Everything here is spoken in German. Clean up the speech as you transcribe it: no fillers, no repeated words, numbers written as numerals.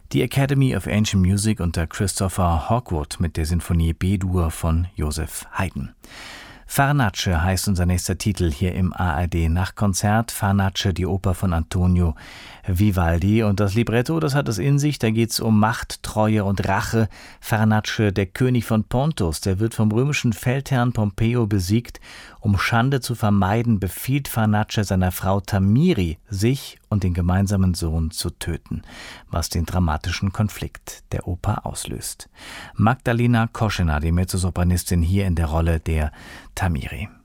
Die Academy of Ancient Music unter Christopher Hogwood mit der Sinfonie B-Dur von Joseph Haydn. Farnace heißt unser nächster Titel hier im ARD-Nachtkonzert. Farnace, die Oper von Antonio Vivaldi. Und das Libretto, das hat es in sich. Da geht es um Macht, Treue und Rache. Farnace, der König von Pontus, der wird vom römischen Feldherrn Pompeo besiegt. Um Schande zu vermeiden, befiehlt Farnace seiner Frau Tamiri, sich und den gemeinsamen Sohn zu töten, was den dramatischen Konflikt der Oper auslöst. Magdalena Koschena, die Mezzosopranistin, hier in der Rolle der Tamiri.